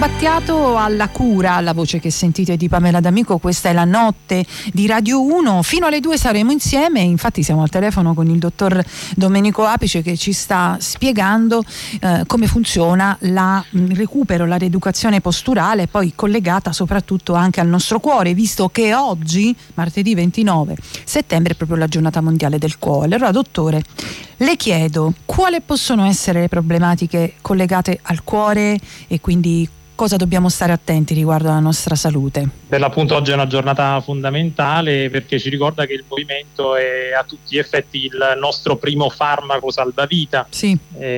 Battiato alla cura, la voce che sentite di Pamela D'Amico. Questa è la notte di Radio 1, fino alle 2 saremo insieme. Infatti siamo al telefono con il dottor Domenico Apice che ci sta spiegando come funziona il recupero, la rieducazione posturale, poi collegata soprattutto anche al nostro cuore, visto che oggi, martedì 29 settembre, è proprio la giornata mondiale del cuore. Allora dottore, le chiedo quali possono essere le problematiche collegate al cuore e quindi cosa dobbiamo stare attenti riguardo alla nostra salute. Per l'appunto oggi è una giornata fondamentale perché ci ricorda che il movimento è a tutti gli effetti il nostro primo farmaco salvavita. Sì.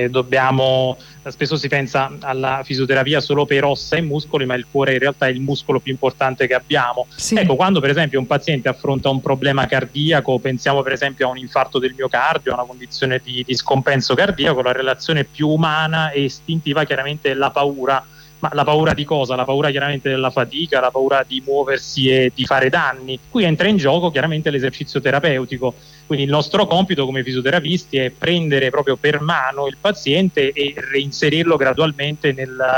Spesso si pensa alla fisioterapia solo per ossa e muscoli, ma il cuore in realtà è il muscolo più importante che abbiamo. Sì. Ecco, quando per esempio un paziente affronta un problema cardiaco, pensiamo per esempio a un infarto del miocardio, a una condizione di scompenso cardiaco, la relazione più umana e istintiva chiaramente è la paura. Ma la paura di cosa? La paura chiaramente della fatica, la paura di muoversi e di fare danni. Qui entra in gioco chiaramente l'esercizio terapeutico. Quindi il nostro compito come fisioterapisti è prendere proprio per mano il paziente e reinserirlo gradualmente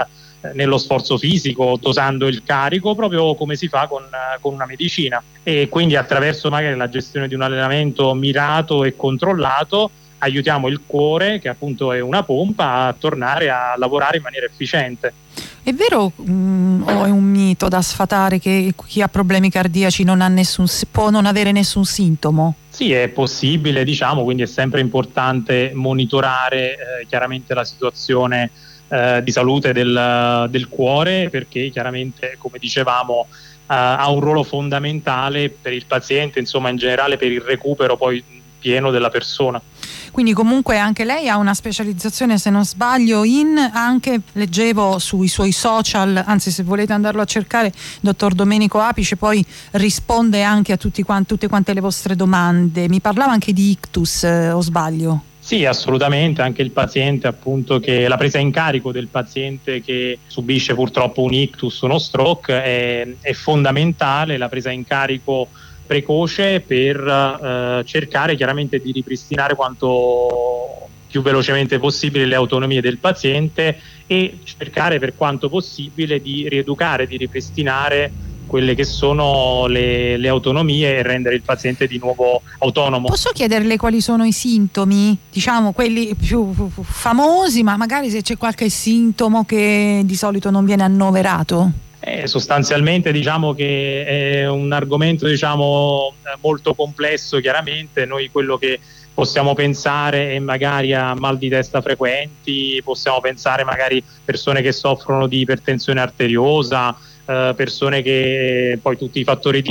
nello sforzo fisico, dosando il carico proprio come si fa con una medicina. E quindi attraverso magari la gestione di un allenamento mirato e controllato aiutiamo il cuore, che appunto è una pompa, a tornare a lavorare in maniera efficiente. È vero o è un mito da sfatare che chi ha problemi cardiaci può non avere nessun sintomo? Sì, è possibile, quindi è sempre importante monitorare chiaramente la situazione di salute del cuore, perché chiaramente, come dicevamo, ha un ruolo fondamentale per il paziente, insomma in generale per il recupero poi pieno della persona. Quindi comunque anche lei ha una specializzazione, se non sbaglio, anche leggevo sui suoi social, anzi se volete andarlo a cercare, dottor Domenico Apice poi risponde anche a tutte quante le vostre domande. Mi parlava anche di ictus, o sbaglio? Sì, assolutamente, anche il paziente, appunto, che la presa in carico del paziente che subisce purtroppo un ictus, uno stroke, è fondamentale, la presa in carico precoce per cercare chiaramente di ripristinare quanto più velocemente possibile le autonomie del paziente e cercare per quanto possibile di rieducare, di ripristinare quelle che sono le autonomie e rendere il paziente di nuovo autonomo. Posso chiederle quali sono i sintomi, quelli più famosi, ma magari se c'è qualche sintomo che di solito non viene annoverato? Sostanzialmente che è un argomento molto complesso. Chiaramente noi quello che possiamo pensare è magari a mal di testa frequenti, possiamo pensare magari persone che soffrono di ipertensione arteriosa, persone che poi tutti i fattori di